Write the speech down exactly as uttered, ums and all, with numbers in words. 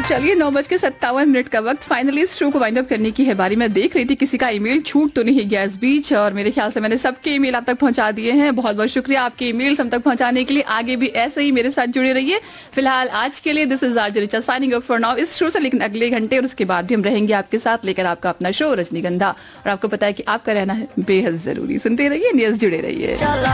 चलिए नौ बज के सत्तावन मिनट का वक्त, फाइनली इस शो को वाइंड अप करने की है बारी। मैं देख रही थी किसी का ईमेल छूट तो नहीं गया इस बीच, और मेरे ख्याल से मैंने सबके ईमेल आप तक पहुंचा दिए हैं। बहुत बहुत शुक्रिया आपके ईमेल हम तक पहुंचाने के लिए। आगे भी ऐसे ही मेरे साथ जुड़े रहिए। फिलहाल आज के लिए दिस is RJ Richa signing off for नाउ इस शो से, लेकिन अगले घंटे और उसके बाद भी हम रहेंगे आपके साथ लेकर आपका अपना शो रजनीगंधा। और आपको पता है कि आपका रहना है बेहद जरूरी। सुनते रहिए, जुड़े रहिए।